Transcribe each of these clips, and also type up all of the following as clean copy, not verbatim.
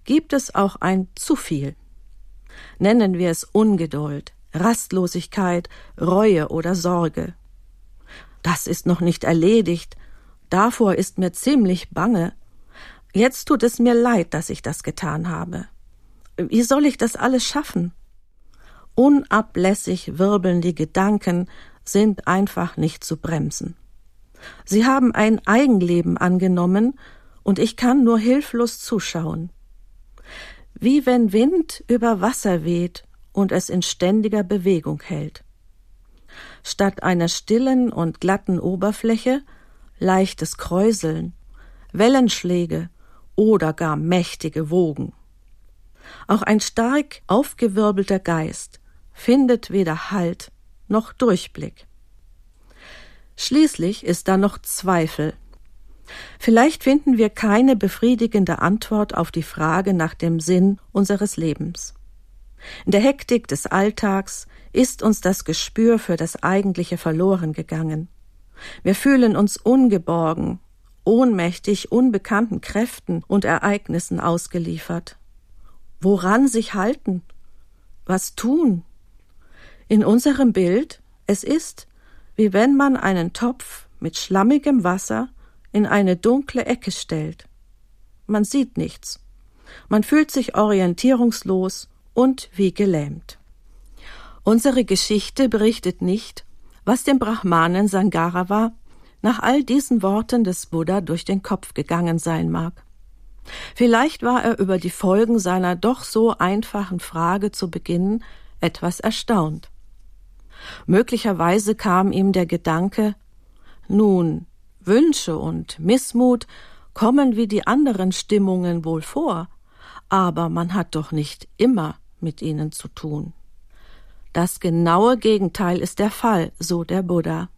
gibt es auch ein zu viel. Nennen wir es Ungeduld, Rastlosigkeit, Reue oder Sorge. Das ist noch nicht erledigt, davor ist mir ziemlich bange. Jetzt tut es mir leid, dass ich das getan habe. Wie soll ich das alles schaffen? Unablässig wirbeln die Gedanken, sind einfach nicht zu bremsen. Sie haben ein Eigenleben angenommen, und ich kann nur hilflos zuschauen. Wie wenn Wind über Wasser weht und es in ständiger Bewegung hält. Statt einer stillen und glatten Oberfläche leichtes Kräuseln, Wellenschläge oder gar mächtige Wogen. Auch ein stark aufgewirbelter Geist findet weder Halt noch Durchblick. Schließlich ist da noch Zweifel. Vielleicht finden wir keine befriedigende Antwort auf die Frage nach dem Sinn unseres Lebens. In der Hektik des Alltags ist uns das Gespür für das Eigentliche verloren gegangen. Wir fühlen uns ungeborgen, ohnmächtig unbekannten Kräften und Ereignissen ausgeliefert. Woran sich halten? Was tun? In unserem Bild, es ist, wie wenn man einen Topf mit schlammigem Wasser in eine dunkle Ecke stellt. Man sieht nichts. Man fühlt sich orientierungslos und wie gelähmt. Unsere Geschichte berichtet nicht, was dem Brahmanen Sangarava nach all diesen Worten des Buddha durch den Kopf gegangen sein mag. Vielleicht war er über die Folgen seiner doch so einfachen Frage zu Beginn etwas erstaunt. Möglicherweise kam ihm der Gedanke, nun, Wünsche und Missmut kommen wie die anderen Stimmungen wohl vor, aber man hat doch nicht immer mit ihnen zu tun. Das genaue Gegenteil ist der Fall, so der Buddha.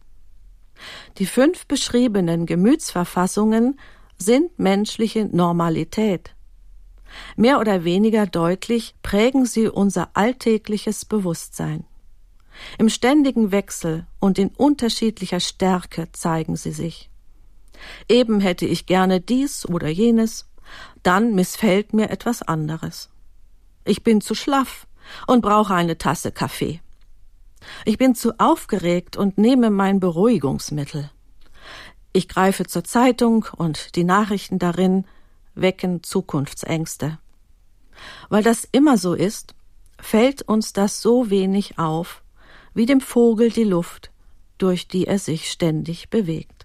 Die 5 beschriebenen Gemütsverfassungen sind menschliche Normalität. Mehr oder weniger deutlich prägen sie unser alltägliches Bewusstsein. Im ständigen Wechsel und in unterschiedlicher Stärke zeigen sie sich. Eben hätte ich gerne dies oder jenes, dann missfällt mir etwas anderes. Ich bin zu schlaff und brauche eine Tasse Kaffee. Ich bin zu aufgeregt und nehme mein Beruhigungsmittel. Ich greife zur Zeitung und die Nachrichten darin wecken Zukunftsängste. Weil das immer so ist, fällt uns das so wenig auf, wie dem Vogel die Luft, durch die er sich ständig bewegt.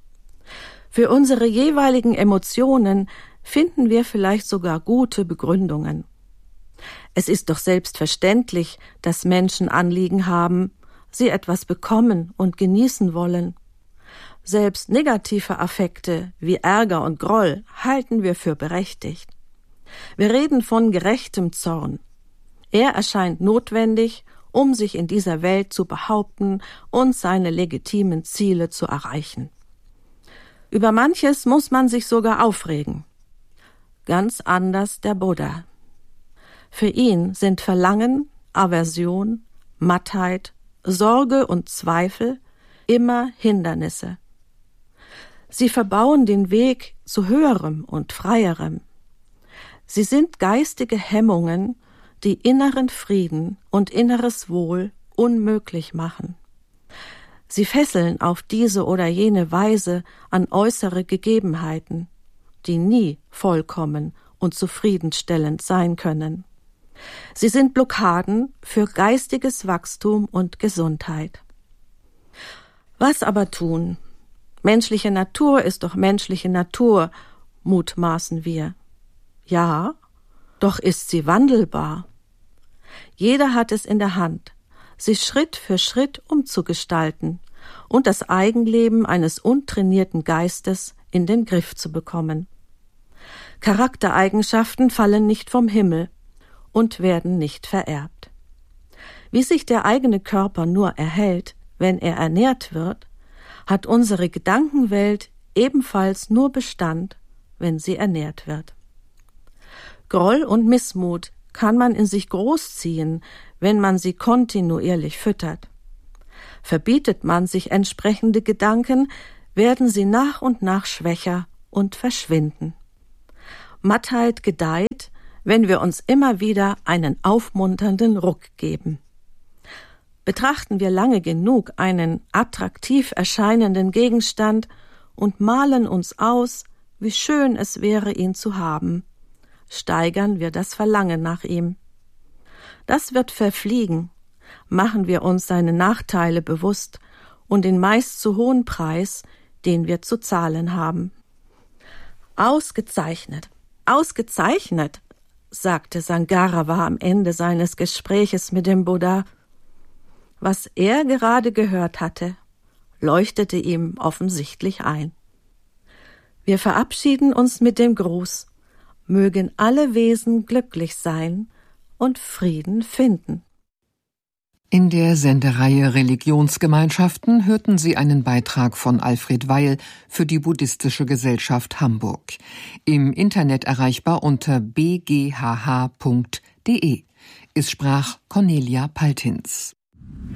Für unsere jeweiligen Emotionen finden wir vielleicht sogar gute Begründungen. Es ist doch selbstverständlich, dass Menschen Anliegen haben, sie etwas bekommen und genießen wollen. Selbst negative Affekte wie Ärger und Groll halten wir für berechtigt. Wir reden von gerechtem Zorn. Er erscheint notwendig, um sich in dieser Welt zu behaupten und seine legitimen Ziele zu erreichen. Über manches muss man sich sogar aufregen. Ganz anders der Buddha. Für ihn sind Verlangen, Aversion, Mattheit, Sorge und Zweifel immer Hindernisse. Sie verbauen den Weg zu Höherem und Freierem. Sie sind geistige Hemmungen, die inneren Frieden und inneres Wohl unmöglich machen. Sie fesseln auf diese oder jene Weise an äußere Gegebenheiten, die nie vollkommen und zufriedenstellend sein können. Sie sind Blockaden für geistiges Wachstum und Gesundheit. Was aber tun? Menschliche Natur ist doch menschliche Natur, mutmaßen wir. Ja, doch ist sie wandelbar. Jeder hat es in der Hand, sie Schritt für Schritt umzugestalten und das Eigenleben eines untrainierten Geistes in den Griff zu bekommen. Charaktereigenschaften fallen nicht vom Himmel und werden nicht vererbt. Wie sich der eigene Körper nur erhält, wenn er ernährt wird, hat unsere Gedankenwelt ebenfalls nur Bestand, wenn sie ernährt wird. Groll und Missmut kann man in sich großziehen, wenn man sie kontinuierlich füttert. Verbietet man sich entsprechende Gedanken, werden sie nach und nach schwächer und verschwinden. Mattheit gedeiht, wenn wir uns immer wieder einen aufmunternden Ruck geben. Betrachten wir lange genug einen attraktiv erscheinenden Gegenstand und malen uns aus, wie schön es wäre, ihn zu haben, steigern wir das Verlangen nach ihm. Das wird verfliegen, machen wir uns seine Nachteile bewusst und den meist zu hohen Preis, den wir zu zahlen haben. Ausgezeichnet, ausgezeichnet, sagte Sangharava am Ende seines Gespräches mit dem Buddha. Was er gerade gehört hatte, leuchtete ihm offensichtlich ein. Wir verabschieden uns mit dem Gruß: Mögen alle Wesen glücklich sein und Frieden finden. In der Sendereihe Religionsgemeinschaften hörten Sie einen Beitrag von Alfred Weil für die Buddhistische Gesellschaft Hamburg. Im Internet erreichbar unter bghh.de. Es sprach Cornelia Paltins.